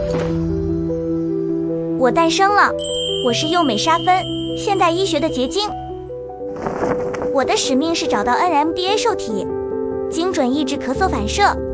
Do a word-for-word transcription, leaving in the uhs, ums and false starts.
我诞生了，我是幼美沙芬，现代医学的结晶。我的使命是找到 N M D A 受体，精准抑制咳嗽反射。